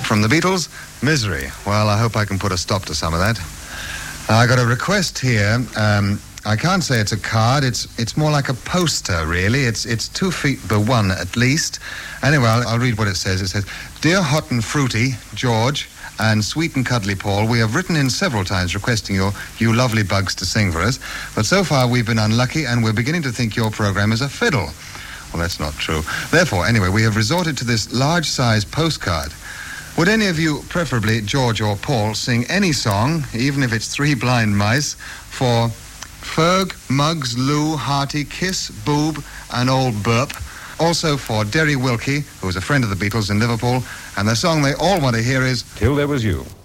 From the Beatles, Misery. Well, I hope I can put a stop to some of that. I got a request here. I can't say it's a card. It's more like a poster, really. It's 2 feet by 1 at least. Anyway, I'll read what it says. It says, "Dear Hot and Fruity, George, and Sweet and Cuddly Paul, we have written in several times requesting you lovely bugs to sing for us, but so far we've been unlucky and we're beginning to think your program is a fiddle." Well, that's not true. Therefore, anyway, we have resorted to this large-size postcard. Would any of you, preferably George or Paul, sing any song, even if it's Three Blind Mice, for Ferg, Muggs, Lou, Hearty, Kiss, Boob, and Old Burp? Also for Derry Wilkie, who was a friend of the Beatles in Liverpool, and the song they all want to hear is Till There Was You.